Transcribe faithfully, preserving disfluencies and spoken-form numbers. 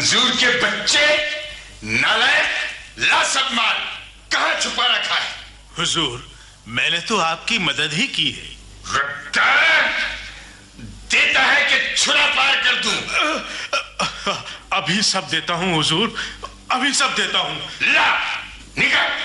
मंजूर के बच्चे, नालायक, ला सब माल कहां छुपा रखा है? हुजूर, मैंने तो आपकी मदद ही की है। रखता देता है कि छुरा पार कर दूं? अभी सब देता हूं हुजूर, अभी सब देता हूं। ला, निकल।